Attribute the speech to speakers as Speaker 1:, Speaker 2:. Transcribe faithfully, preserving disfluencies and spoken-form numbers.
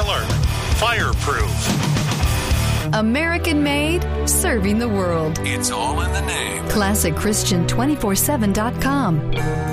Speaker 1: Miller. Fireproof.
Speaker 2: American made, serving the world.
Speaker 3: It's all in the name.
Speaker 2: classic christian two forty-seven dot com.